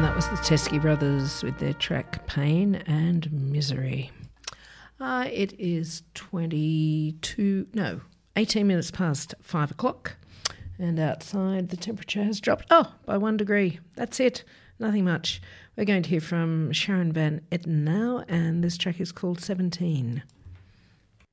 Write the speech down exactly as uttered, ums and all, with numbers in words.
That was the Teskey Brothers with their track Pain and Misery. Uh, it is twenty-two, no, eighteen minutes past five o'clock, and outside the temperature has dropped, oh, by one degree. That's it, nothing much. We're going to hear from Sharon Van Etten now, and this track is called seventeen.